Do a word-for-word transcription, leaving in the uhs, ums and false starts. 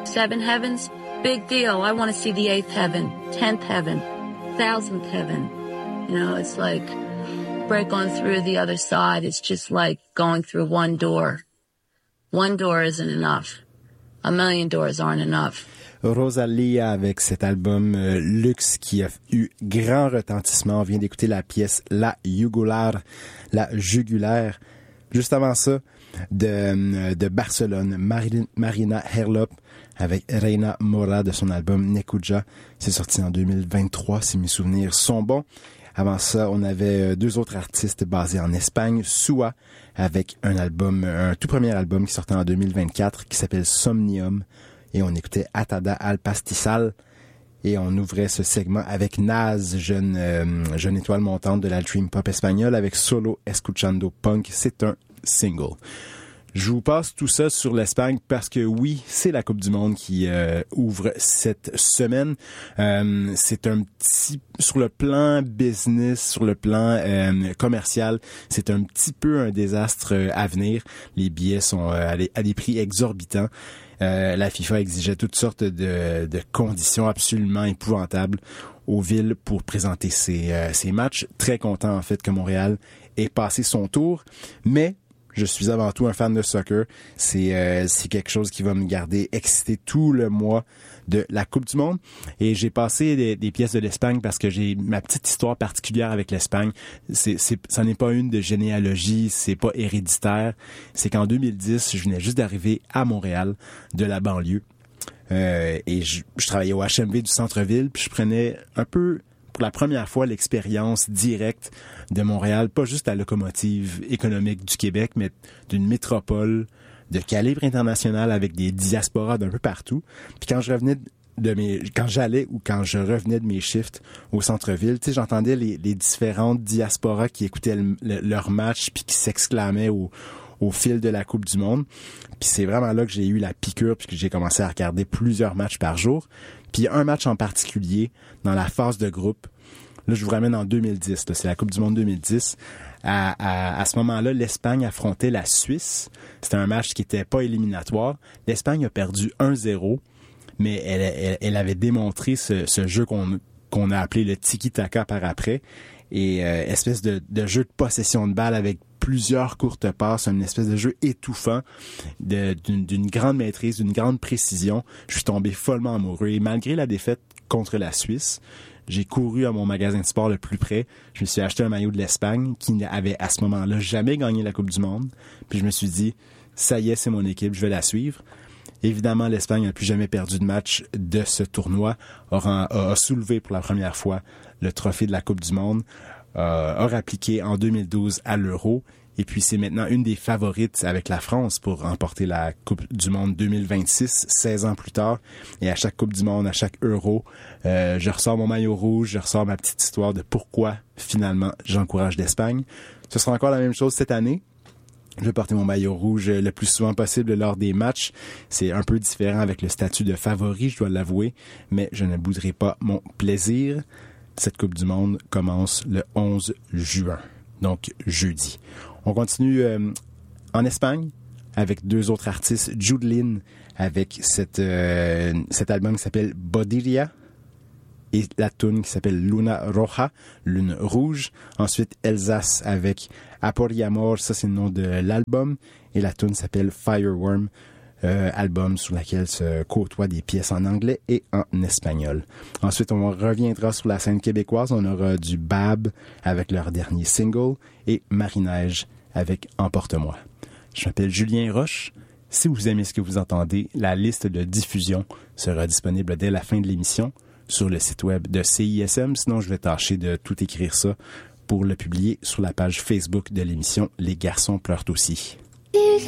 seven heavens, big deal. I want to see the eighth heaven, tenth heaven, thousandth heaven. You know, it's like break on through the other side. It's just like going through one door. One door isn't enough. A million doors aren't enough. Rosalia avec cet album euh, Luxe qui a eu grand retentissement. On vient d'écouter la pièce La Jugulaire, la jugulaire. Juste avant ça, de, de Barcelone, Marin, Marina Herlop avec Reina Mora de son album Nekuja. C'est sorti en deux mille vingt-trois, si mes souvenirs sont bons. Avant ça, on avait deux autres artistes basés en Espagne, Sua, avec un album, un tout premier album qui sortait en deux mille vingt-quatre, qui s'appelle Somnium. Et on écoutait Atada al Pastizal. Et on ouvrait ce segment avec Naz, jeune, euh, jeune étoile montante de la dream pop espagnole, avec Solo Escuchando Punk. C'est un single. Je vous passe tout ça sur l'Espagne parce que oui, c'est la Coupe du Monde qui euh, ouvre cette semaine. Euh, c'est un petit, sur le plan business, sur le plan euh, commercial, c'est un petit peu un désastre à venir. Les billets sont euh, à, des, à des prix exorbitants. Euh, la FIFA exigeait toutes sortes de, de conditions absolument épouvantables aux villes pour présenter ces, euh, ces matchs. Très content en fait que Montréal ait passé son tour, mais je suis avant tout un fan de soccer. C'est euh, c'est quelque chose qui va me garder excité tout le mois de la Coupe du Monde. Et j'ai passé des, des pièces de l'Espagne parce que j'ai ma petite histoire particulière avec l'Espagne. C'est c'est ça n'est pas une de généalogie, c'est pas héréditaire. C'est qu'en deux mille dix, je venais juste d'arriver à Montréal de la banlieue. Euh, et je, je travaillais au H M V du centre-ville, puis je prenais un peu pour la première fois l'expérience directe de Montréal, pas juste la locomotive économique du Québec, mais d'une métropole de calibre international avec des diasporas d'un peu partout. Puis quand je revenais de mes, quand j'allais ou quand je revenais de mes shifts au centre-ville, tu sais, j'entendais les, les différentes diasporas qui écoutaient le, le, leur match puis qui s'exclamaient au au fil de la Coupe du Monde. Puis c'est vraiment là que j'ai eu la piqûre puis que j'ai commencé à regarder plusieurs matchs par jour. Puis un match en particulier dans la phase de groupe. Là, je vous ramène en deux mille dix. Là, c'est la Coupe du Monde deux mille dix. À, à, à ce moment-là, l'Espagne affrontait la Suisse. C'était un match qui était pas éliminatoire. L'Espagne a perdu un zéro, mais elle, elle, elle avait démontré ce, ce jeu qu'on, qu'on a appelé le tiki-taka par après. Et euh, espèce de, de jeu de possession de balle avec plusieurs courtes passes, une espèce de jeu étouffant, de, d'une, d'une grande maîtrise, d'une grande précision. Je suis tombé follement amoureux. Et malgré la défaite contre la Suisse, j'ai couru à mon magasin de sport le plus près. Je me suis acheté un maillot de l'Espagne qui n'avait à ce moment-là jamais gagné la Coupe du Monde. Puis je me suis dit, ça y est, c'est mon équipe, je vais la suivre. Évidemment, l'Espagne n'a plus jamais perdu de match de ce tournoi, a, a soulevé pour la première fois le trophée de la Coupe du Monde, euh, a rappliqué en deux mille douze à l'Euro, et puis c'est maintenant une des favorites avec la France pour remporter la Coupe du Monde deux mille vingt-six, seize ans plus tard. Et à chaque Coupe du Monde, à chaque Euro, euh, je ressors mon maillot rouge, je ressors ma petite histoire de pourquoi, finalement, j'encourage l'Espagne. Ce sera encore la même chose cette année. Je vais porter mon maillot rouge le plus souvent possible lors des matchs. C'est un peu différent avec le statut de favori, je dois l'avouer, mais je ne bouderai pas mon plaisir. Cette Coupe du Monde commence le onze juin, donc jeudi. On continue euh, en Espagne avec deux autres artistes, Jude Lynn avec cette, euh, cet album qui s'appelle Bodiria, et la tune qui s'appelle Luna Roja, Lune Rouge. Ensuite, Elsace avec Apor y Amor, ça c'est le nom de l'album. Et la tune s'appelle Fireworm, euh, album sur lequel se côtoient des pièces en anglais et en espagnol. Ensuite, on reviendra sur la scène québécoise. On aura du Bab avec leur dernier single et Marie-Neige avec Emporte-moi. Je m'appelle Julien Roche. Si vous aimez ce que vous entendez, la liste de diffusion sera disponible dès la fin de l'émission sur le site web de C I S M. Sinon, je vais tâcher de tout écrire ça pour le publier sur la page Facebook de l'émission Les garçons pleurent aussi.